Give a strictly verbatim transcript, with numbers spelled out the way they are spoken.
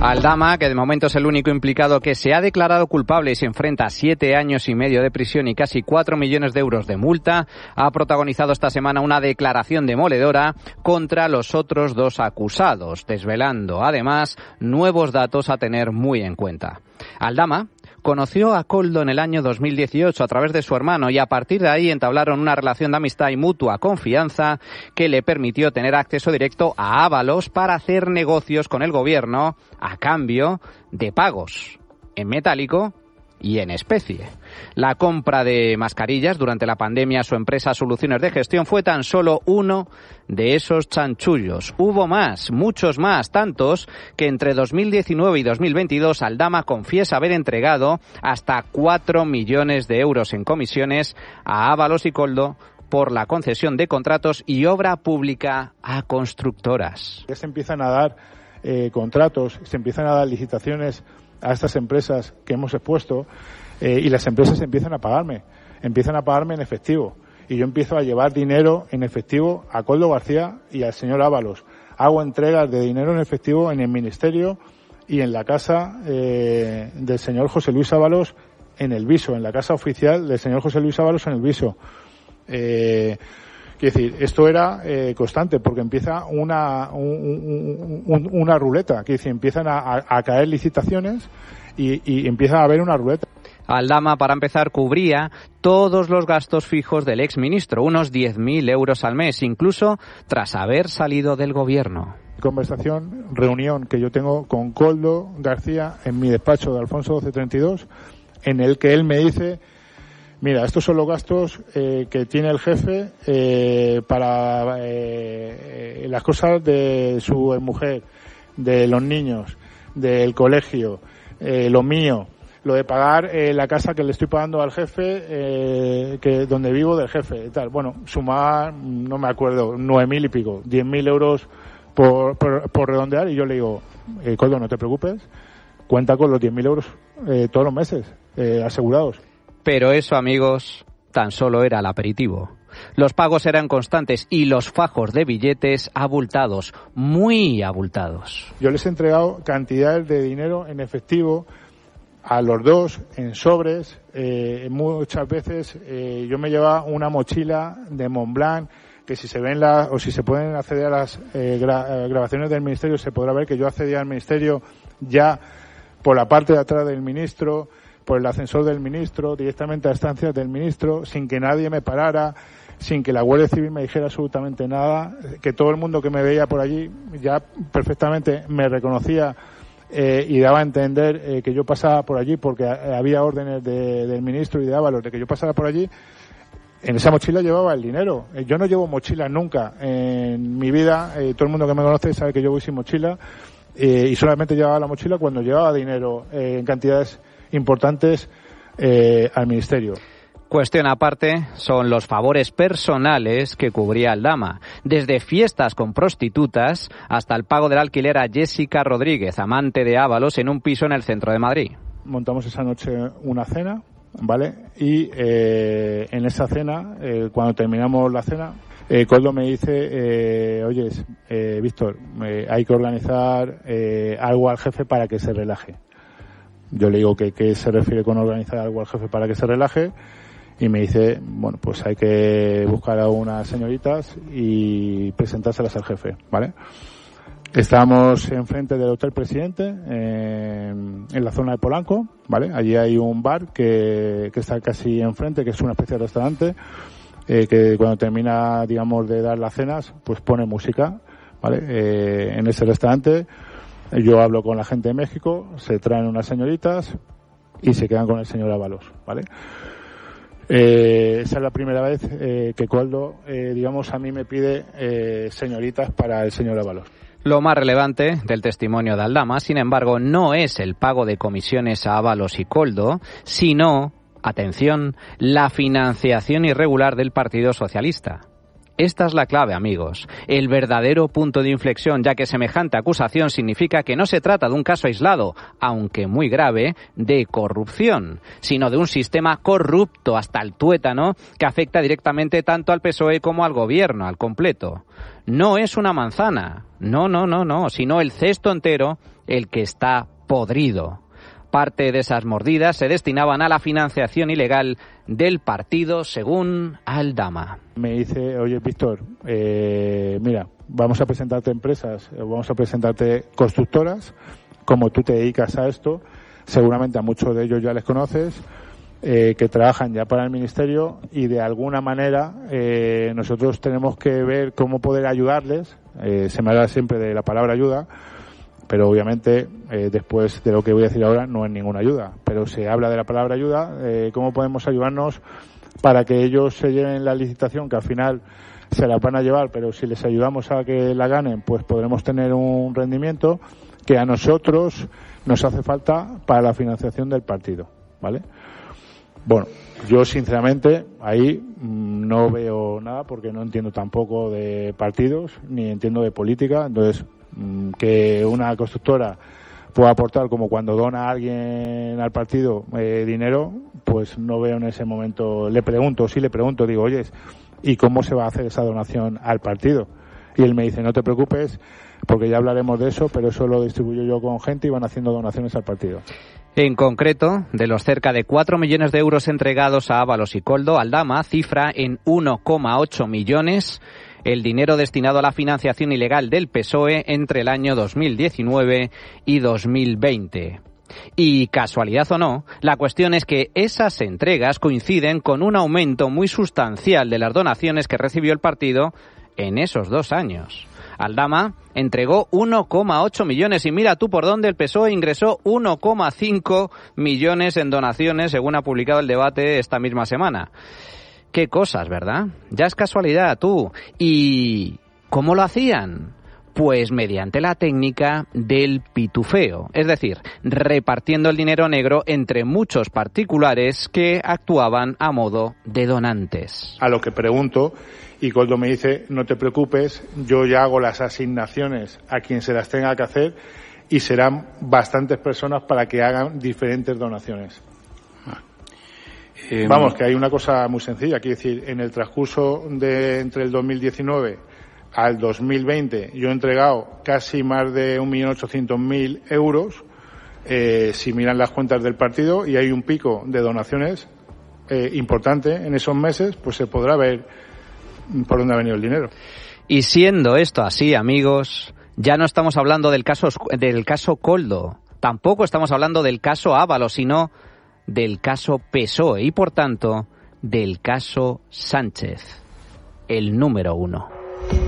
Aldama, que de momento es el único implicado que se ha declarado culpable y se enfrenta a siete años y medio de prisión y casi cuatro millones de euros de multa, ha protagonizado esta semana una declaración demoledora contra los otros dos acusados, desvelando además nuevos datos a tener muy en cuenta. Aldama conoció a Koldo en el año dos mil dieciocho a través de su hermano y a partir de ahí entablaron una relación de amistad y mutua confianza que le permitió tener acceso directo a Ábalos para hacer negocios con el gobierno a cambio de pagos en metálico y en especie. La compra de mascarillas durante la pandemia a su empresa Soluciones de Gestión fue tan solo uno de esos chanchullos. Hubo más, muchos más, tantos que entre dos mil diecinueve y dos mil veintidós Aldama confiesa haber entregado hasta cuatro millones de euros en comisiones a Ábalos y Koldo por la concesión de contratos y obra pública a constructoras. Ya se empiezan a dar eh, contratos, se empiezan a dar licitaciones a estas empresas que hemos expuesto eh, y las empresas empiezan a pagarme, empiezan a pagarme en efectivo y yo empiezo a llevar dinero en efectivo a Koldo García y al señor Ábalos. Hago entregas de dinero en efectivo en el ministerio y en la casa eh, del señor José Luis Ábalos en el Viso, en la casa oficial del señor José Luis Ábalos en el Viso. Eh, Quiero decir, esto era eh, constante porque empieza una un, un, una ruleta, quiero decir, empiezan a, a caer licitaciones y, y empieza a haber una ruleta. Aldama, para empezar, cubría todos los gastos fijos del exministro, unos diez mil euros al mes, incluso tras haber salido del gobierno. Conversación, reunión que yo tengo con Koldo García en mi despacho de Alfonso doce treinta y dos, en el que él me dice: mira, estos son los gastos eh, que tiene el jefe eh, para eh, las cosas de su mujer, de los niños, del colegio, eh, lo mío, lo de pagar eh, la casa que le estoy pagando al jefe, eh, que donde vivo del jefe y tal. Bueno, sumar, no me acuerdo, nueve mil y pico, diez mil euros por, por, por redondear, y yo le digo: eh, Koldo, no te preocupes, cuenta con los diez mil euros eh, todos los meses, eh, asegurados. Pero eso, amigos, tan solo era el aperitivo. Los pagos eran constantes y los fajos de billetes abultados, muy abultados. Yo les he entregado cantidades de dinero en efectivo a los dos, en sobres. Eh, muchas veces eh, yo me llevaba una mochila de Montblanc, que si se ven la, o si se pueden acceder a las eh, gra, grabaciones del ministerio, se podrá ver que yo accedía al ministerio ya por la parte de atrás del ministro, por el ascensor del ministro, directamente a estancias del ministro, sin que nadie me parara, sin que la Guardia Civil me dijera absolutamente nada, que todo el mundo que me veía por allí ya perfectamente me reconocía eh, y daba a entender eh, que yo pasaba por allí porque había órdenes de, del ministro y de Ábalos de que yo pasara por allí. En esa mochila llevaba el dinero. Yo no llevo mochila nunca en mi vida. Eh, todo el mundo que me conoce sabe que yo voy sin mochila eh, y solamente llevaba la mochila cuando llevaba dinero eh, en cantidades importantes eh, al ministerio. Cuestión aparte son los favores personales que cubría Aldama, desde fiestas con prostitutas hasta el pago del alquiler a Jessica Rodríguez, amante de Ábalos, en un piso en el centro de Madrid. Montamos esa noche una cena, ¿vale? Y eh, en esa cena, eh, cuando terminamos la cena, eh, Koldo me dice: eh, oye, eh, Víctor, eh, hay que organizar eh, algo al jefe para que se relaje. Yo le digo que qué se refiere con organizar algo al jefe para que se relaje, y me dice: bueno, pues hay que buscar a unas señoritas y presentárselas al jefe, ¿vale? Estábamos enfrente del Hotel Presidente, en, en la zona de Polanco, ¿vale? Allí hay un bar que, que está casi enfrente, que es una especie de restaurante, eh, que cuando termina, digamos, de dar las cenas, pues pone música, ¿vale? Eh, en ese restaurante yo hablo con la gente de México, se traen unas señoritas y se quedan con el señor Ábalos, ¿vale? Eh, esa es la primera vez eh, que Koldo, eh, digamos, a mí me pide eh, señoritas para el señor Ábalos. Lo más relevante del testimonio de Aldama, sin embargo, no es el pago de comisiones a Ábalos y Koldo, sino, atención, la financiación irregular del Partido Socialista. Esta es la clave, amigos, el verdadero punto de inflexión, ya que semejante acusación significa que no se trata de un caso aislado, aunque muy grave, de corrupción, sino de un sistema corrupto hasta el tuétano que afecta directamente tanto al P S O E como al gobierno, al completo. No es una manzana, no, no, no, no, sino el cesto entero el que está podrido. Parte de esas mordidas se destinaban a la financiación ilegal del partido, según Aldama. Me dice, oye, Víctor, eh, mira, vamos a presentarte empresas, vamos a presentarte constructoras, como tú te dedicas a esto, seguramente a muchos de ellos ya les conoces, eh, que trabajan ya para el Ministerio y de alguna manera eh, nosotros tenemos que ver cómo poder ayudarles, eh, se me habla siempre de la palabra ayuda, pero obviamente eh, después de lo que voy a decir ahora no es ninguna ayuda, pero se habla de la palabra ayuda, eh, cómo podemos ayudarnos para que ellos se lleven la licitación, que al final se la van a llevar, pero si les ayudamos a que la ganen, pues podremos tener un rendimiento que a nosotros nos hace falta para la financiación del partido, ¿vale? Bueno, yo sinceramente ahí mmm, no veo nada porque no entiendo tampoco de partidos ni entiendo de política, entonces mmm, que una constructora pueda aportar como cuando dona a alguien al partido eh, dinero, pues no veo en ese momento, le pregunto, sí le pregunto, digo, oye, ¿y cómo se va a hacer esa donación al partido? Y él me dice, no te preocupes, porque ya hablaremos de eso, pero eso lo distribuyo yo con gente y van haciendo donaciones al partido. En concreto, de los cerca de cuatro millones de euros entregados a Ábalos y Koldo, Aldama cifra en uno coma ocho millones el dinero destinado a la financiación ilegal del P S O E entre el año dos mil diecinueve y dos mil veinte. Y, casualidad o no, la cuestión es que esas entregas coinciden con un aumento muy sustancial de las donaciones que recibió el partido en esos dos años. Aldama entregó uno coma ocho millones y mira tú por dónde el P S O E ingresó uno coma cinco millones en donaciones, según ha publicado el debate esta misma semana. Qué cosas, ¿verdad? Ya es casualidad, tú. ¿Y cómo lo hacían? Pues mediante la técnica del pitufeo, es decir, repartiendo el dinero negro entre muchos particulares que actuaban a modo de donantes. A lo que pregunto, y Koldo me dice, no te preocupes, yo ya hago las asignaciones a quien se las tenga que hacer y serán bastantes personas para que hagan diferentes donaciones. Eh, Vamos, que hay una cosa muy sencilla, quiero decir, en el transcurso de entre el dos mil diecinueve al dos mil veinte yo he entregado casi más de un millón ochocientos mil euros, eh, si miran las cuentas del partido, y hay un pico de donaciones eh, importante en esos meses, pues se podrá ver por dónde ha venido el dinero. Y siendo esto así, amigos, ya no estamos hablando del caso del caso Koldo, tampoco estamos hablando del caso Ábalos, sino del caso P S O E y, por tanto, del caso Sánchez, el número uno.